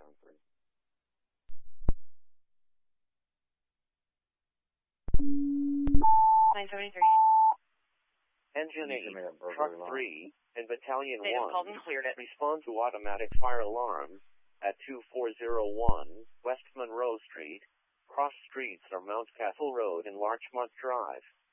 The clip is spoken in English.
973. Engine 8, Truck 3, and Battalion They have 1 called and cleared it. respond to automatic fire alarms at 2401 West Monroe Street, cross streets are Mount Castle Road and Larchmont Drive.